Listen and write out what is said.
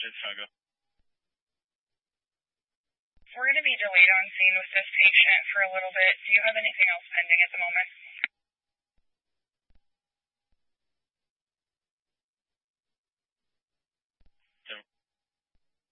Chicago. We're going to be delayed on scene with this patient for a little bit. Do you have anything else pending at the moment?